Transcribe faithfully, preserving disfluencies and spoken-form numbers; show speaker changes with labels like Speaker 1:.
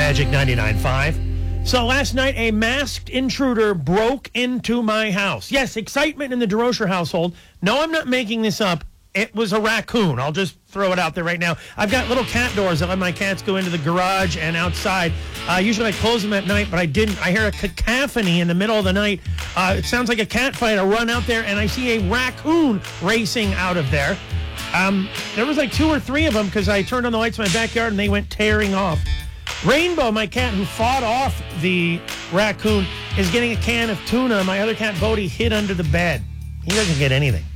Speaker 1: Magic ninety-nine point five. So last night, a masked intruder broke into my house. Yes, excitement in the DeRocher household. No, I'm not making this up. It was a raccoon. I'll just throw it out there right now. I've got little cat doors that let my cats go into the garage and outside. Uh, usually I close them at night, but I didn't. I hear a cacophony in the middle of the night. Uh, it sounds like a cat fight. I run out there, and I see a raccoon racing out of there. Um, there was like two or three of them because I turned on the lights in my backyard, and they went tearing off. Rainbow, my cat who fought off the raccoon, is getting a can of tuna. My other cat, Bodie, hid under the bed. He doesn't get anything.